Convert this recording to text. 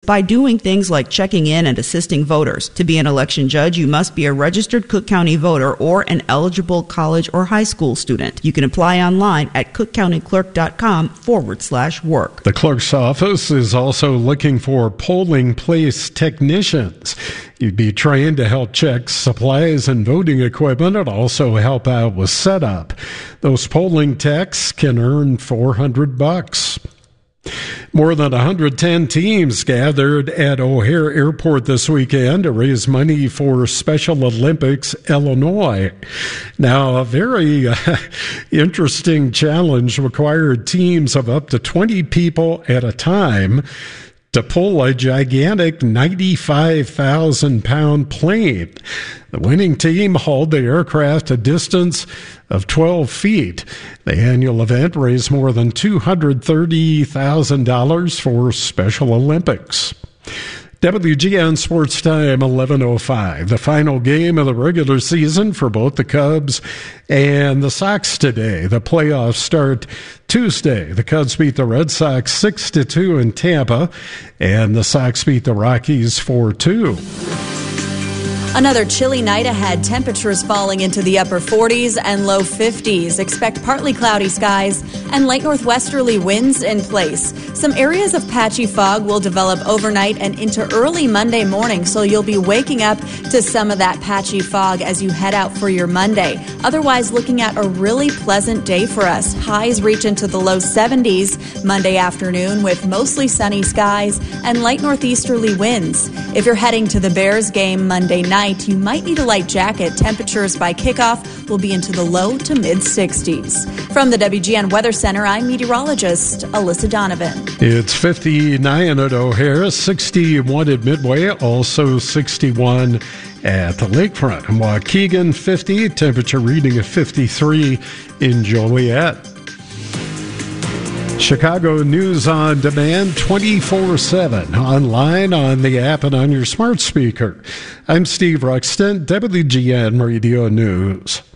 by doing things like checking in and assisting voters. To be an election judge, you must be a registered Cook County voter or an eligible college or high school student. You can apply online at cookcountyclerk.com/work. The clerk's office is also looking for polling place technicians. You'd be trained to help check supplies and voting equipment and also help out with setup. Those polling techs can earn $400. More than 110 teams gathered at O'Hare Airport this weekend to raise money for Special Olympics Illinois. Now, a very interesting challenge required teams of up to 20 people at a time to pull a gigantic 95,000-pound plane. The winning team hauled the aircraft a distance of 12 feet. The annual event raised more than $230,000 for Special Olympics. WGN Sports Time, 11:05. The final game of the regular season for both the Cubs and the Sox today. The playoffs start Tuesday. The Cubs beat the Red Sox 6-2 in Tampa, and the Sox beat the Rockies 4-2. Another chilly night ahead. Temperatures falling into the upper 40s and low 50s. Expect partly cloudy skies and light northwesterly winds in place. Some areas of patchy fog will develop overnight and into early Monday morning, so you'll be waking up to some of that patchy fog as you head out for your Monday. Otherwise, looking at a really pleasant day for us. Highs reach into the low 70s Monday afternoon with mostly sunny skies and light northeasterly winds. If you're heading to the Bears game Monday night, you might need a light jacket. Temperatures by kickoff will be into the low to mid-60s. From the WGN Weather Center, I'm meteorologist Alyssa Donovan. It's 59 at O'Hare, 61 at Midway, also 61 at the lakefront. In Waukegan, 50, temperature reading of 53 in Joliet. Chicago News on Demand 24/7, online, on the app, and on your smart speaker. I'm Steve Ruxton, WGN Radio News.